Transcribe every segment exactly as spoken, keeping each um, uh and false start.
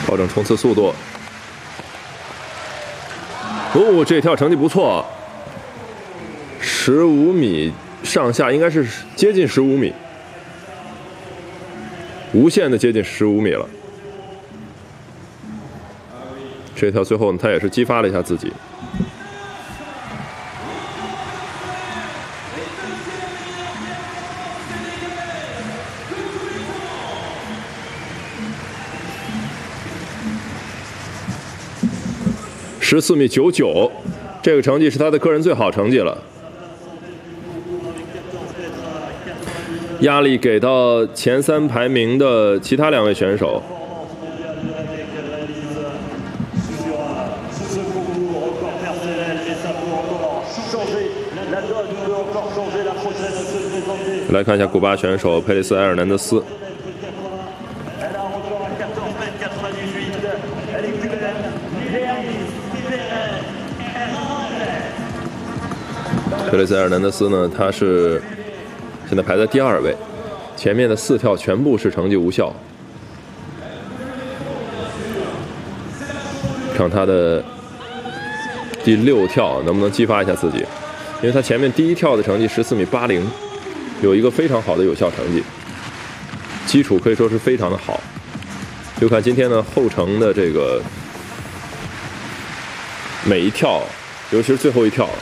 调整冲刺速度。哦，这跳成绩不错，十五米上下，应该是接近十五米，无限的接近十五米了。这跳最后呢，他也是激发了一下自己。十四米九九，这个成绩是他的个人最好成绩了。压力给到前三排名的其他两位选手。来看一下古巴选手佩雷斯·埃尔南德斯。佩雷斯·埃尔南德斯呢，他是现在排在第二位，前面的四跳全部是成绩无效。看他的第六跳能不能激发一下自己，因为他前面第一跳的成绩十四米八零，有一个非常好的有效成绩，基础可以说是非常的好。就看今天的后程的这个每一跳，尤其是最后一跳。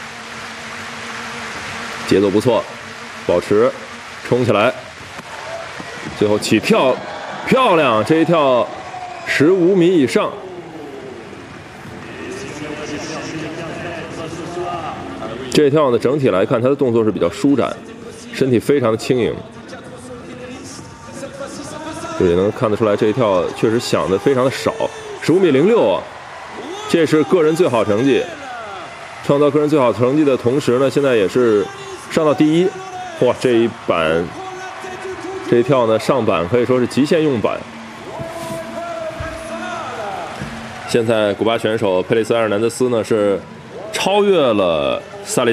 节奏不错，保持，冲起来，最后起跳，漂亮！这一跳十五米以上。这一跳呢，整体来看，他的动作是比较舒展，身体非常的轻盈，也能看得出来这一跳确实想的非常的少，十五米零六啊，这是个人最好成绩，创造个人最好成绩的同时呢，现在也是。上到第一，哇！这一板，这一跳呢，上板可以说是极限用板。现在古巴选手佩雷斯·埃尔南德斯呢是超越了萨利。